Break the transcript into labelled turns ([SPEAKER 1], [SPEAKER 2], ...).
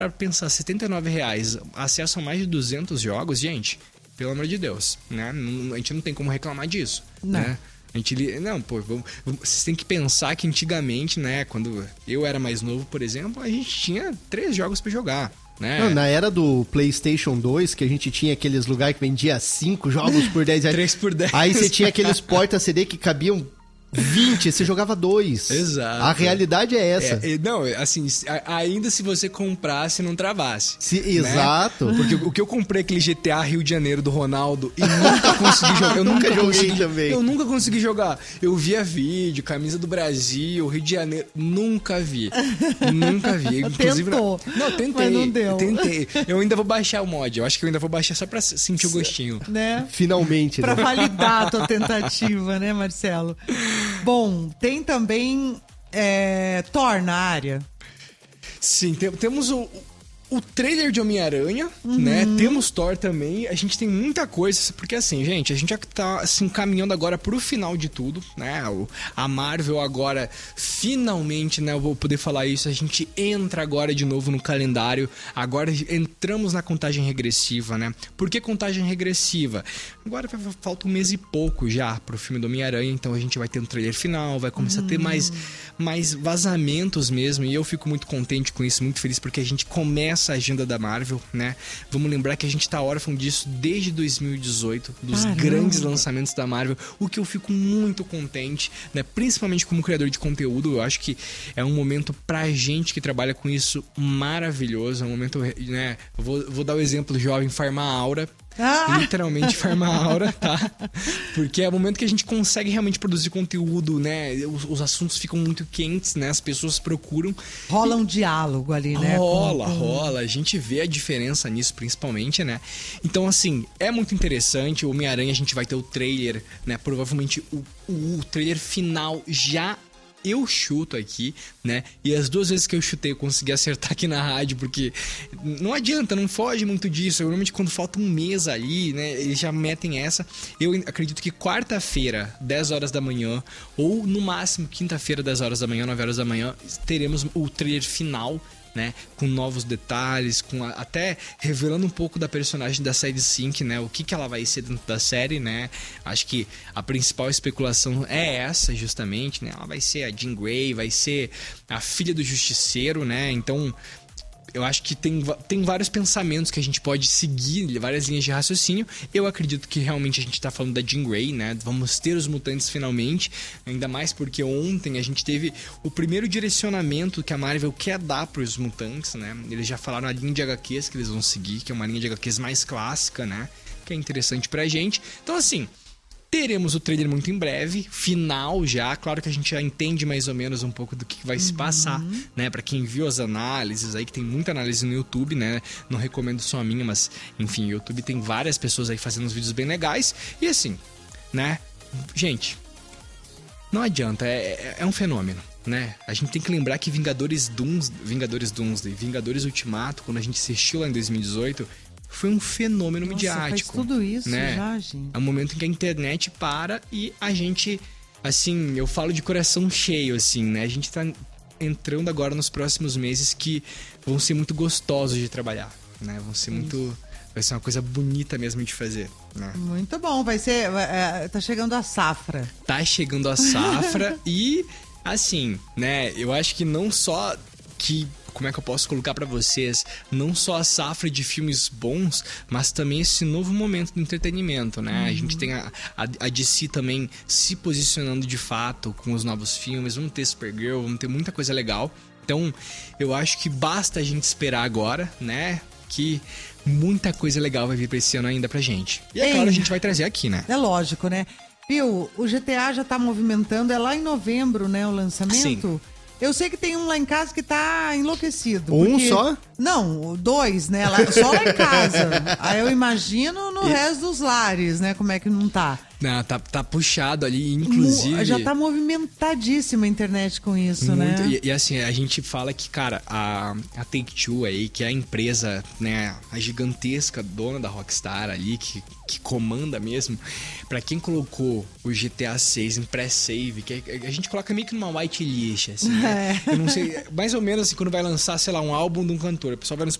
[SPEAKER 1] para pensar, R$79, acesso a mais de 200 jogos, gente, pelo amor de Deus, né? A gente não tem como reclamar disso, né? Vocês têm que pensar que antigamente, né, quando eu era mais novo, por exemplo, a gente tinha 3 jogos para jogar, né?
[SPEAKER 2] Não, na era do PlayStation 2, que a gente tinha aqueles lugares que vendia 5 jogos por 10 reais.
[SPEAKER 1] 3 por 10.
[SPEAKER 2] Aí você tinha aqueles porta-CD que cabiam 20, você jogava 2.
[SPEAKER 1] Exato.
[SPEAKER 2] A realidade é essa.
[SPEAKER 1] Ainda se você comprasse, não travasse.
[SPEAKER 2] Exato.
[SPEAKER 1] Né? Porque o que eu comprei aquele GTA Rio de Janeiro do Ronaldo e nunca consegui jogar. Eu nunca joguei também. Eu nunca consegui jogar. Eu via vídeo, camisa do Brasil, Rio de Janeiro. Nunca vi. Inclusive,
[SPEAKER 3] tentou.
[SPEAKER 1] Não, tentei.
[SPEAKER 3] Mas não deu.
[SPEAKER 1] Tentei. Eu ainda vou baixar o mod. Eu acho que eu ainda vou baixar só pra sentir o gostinho.
[SPEAKER 3] Né?
[SPEAKER 2] Finalmente.
[SPEAKER 3] Pra validar a tua tentativa, né, Marcelo? Bom, tem também Thor na área.
[SPEAKER 1] Sim, temos o trailer de Homem-Aranha, né? Temos Thor também. A gente tem muita coisa, porque assim, gente, a gente já tá se encaminhando agora pro final de tudo, né? A Marvel agora, finalmente, né? Eu vou poder falar isso. A gente entra agora de novo no calendário. Agora entramos na contagem regressiva, né? Por que contagem regressiva? Agora falta 1 mês e pouco já pro filme do Homem-Aranha. Então a gente vai ter um trailer final, vai começar a ter mais vazamentos mesmo. E eu fico muito contente com isso, muito feliz, porque a gente começa a agenda da Marvel, né? Vamos lembrar que a gente tá órfão disso desde 2018, dos grandes lançamentos da Marvel, o que eu fico muito contente, né? Principalmente como criador de conteúdo, eu acho que é um momento pra gente que trabalha com isso maravilhoso, é um momento, né? Vou dar o exemplo jovem, Farma Aura. Literalmente Farma Aura, tá? Porque é o momento que a gente consegue realmente produzir conteúdo, né? Os assuntos ficam muito quentes, né? As pessoas procuram.
[SPEAKER 3] Rola um diálogo ali, né?
[SPEAKER 1] Rola. A gente vê a diferença nisso, principalmente, né? Então, assim, é muito interessante. O Homem-Aranha, a gente vai ter o trailer, né? Provavelmente o trailer final já... Eu chuto aqui, né? E as 2 vezes que eu chutei eu consegui acertar aqui na rádio, porque não adianta, não foge muito disso. Normalmente quando falta 1 mês ali, né? Eles já metem essa. Eu acredito que quarta-feira, 10 horas da manhã, ou no máximo quinta-feira, 10 horas da manhã, 9 horas da manhã, teremos o trailer final, né, com novos detalhes, até revelando um pouco da personagem da série Sync, né, o que ela vai ser dentro da série, né. Acho que a principal especulação é essa, justamente, né, ela vai ser a Jean Grey, vai ser a filha do Justiceiro, né, então eu acho que tem vários pensamentos que a gente pode seguir, várias linhas de raciocínio. Eu acredito que realmente a gente está falando da Jean Grey, né? Vamos ter os mutantes finalmente, ainda mais porque ontem a gente teve o primeiro direcionamento que a Marvel quer dar para os mutantes, né? Eles já falaram a linha de HQs que eles vão seguir, que é uma linha de HQs mais clássica, né? Que é interessante pra gente. Então, assim... Teremos o trailer muito em breve, final já. Claro que a gente já entende mais ou menos um pouco do que vai se passar, né? Pra quem viu as análises aí, que tem muita análise no YouTube, né? Não recomendo só a minha, mas, enfim, o YouTube tem várias pessoas aí fazendo uns vídeos bem legais. E assim, né? Gente, não adianta, é um fenômeno, né? A gente tem que lembrar que Vingadores Doomsday, Vingadores Ultimato, quando a gente assistiu lá em 2018... foi um fenômeno midiático.
[SPEAKER 3] Faz tudo isso,
[SPEAKER 1] né?
[SPEAKER 3] já, gente.
[SPEAKER 1] É um momento em que a internet para e a gente, assim, eu falo de coração cheio, assim, né? A gente tá entrando agora nos próximos meses que vão ser muito gostosos de trabalhar, né? Vai ser uma coisa bonita mesmo de fazer, né?
[SPEAKER 3] Muito bom, tá chegando a safra.
[SPEAKER 1] Tá chegando a safra e, assim, né? Eu acho que não só que... Como é que eu posso colocar pra vocês? Não só a safra de filmes bons, mas também esse novo momento do entretenimento, né? A gente tem a DC também se posicionando de fato com os novos filmes. Vamos ter Supergirl, vamos ter muita coisa legal. Então, eu acho que basta a gente esperar agora, né? Que muita coisa legal vai vir pra esse ano ainda pra gente. E é claro, a gente vai trazer aqui, né?
[SPEAKER 3] É lógico, né? Viu, o GTA já tá movimentando, é lá em novembro, né, o lançamento? Sim. Eu sei que tem um lá em casa que tá enlouquecido.
[SPEAKER 2] Um só?
[SPEAKER 3] Não, 2, né? Só lá em casa. Aí eu imagino no resto dos lares, né? Como é que não tá?
[SPEAKER 1] Não, tá puxado ali, inclusive...
[SPEAKER 3] Já tá movimentadíssima a internet com isso,
[SPEAKER 1] muito,
[SPEAKER 3] né?
[SPEAKER 1] E assim, a gente fala que, cara, a Take-Two aí, que é a empresa, né, a gigantesca dona da Rockstar ali, que comanda mesmo, pra quem colocou o GTA 6 em pré-save, que a gente coloca meio que numa whitelist, assim, né? Eu não sei, mais ou menos assim, quando vai lançar, sei lá, um álbum de um cantor, o pessoal vai no